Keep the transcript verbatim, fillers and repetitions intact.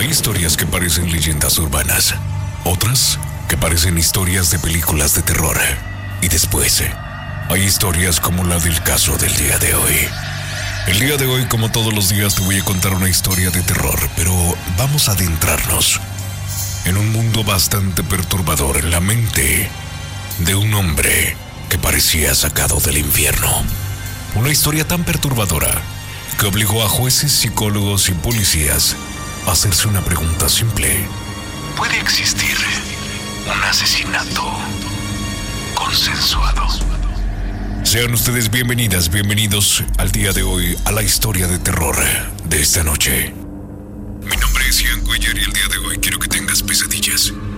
Hay historias que parecen leyendas urbanas, otras que parecen historias de películas de terror. Y después, hay historias como la del caso del día de hoy. El día de hoy, como todos los días, te voy a contar una historia de terror, pero vamos a adentrarnos en un mundo bastante perturbador en la mente de un hombre que parecía sacado del infierno. Una historia tan perturbadora que obligó a jueces, psicólogos y policías a hacerse una pregunta simple. ¿Puede existir un asesinato consensuado? Sean ustedes bienvenidas, bienvenidos al día de hoy a la historia de terror de esta noche. Mi nombre es Ian Cuellar y el día de hoy quiero que tengas pesadillas.